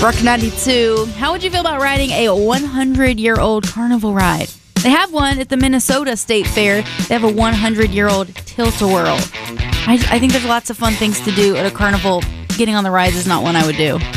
Rock 92. How would you feel about riding a 100-year-old carnival ride? They have one at the Minnesota State Fair. They have a 100-year-old tilt-a-whirl. I think there's lots of fun things to do at a carnival. Getting on the rides is not one I would do.